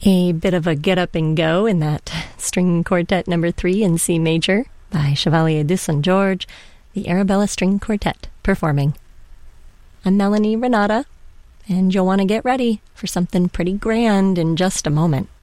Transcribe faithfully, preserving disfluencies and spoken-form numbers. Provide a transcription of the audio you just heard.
A bit of a get up and go in that string quartet number three in C major by Chevalier de Saint George, the Arabella String Quartet performing. I'm Melanie Renata, and you'll want to get ready for something pretty grand in just a moment.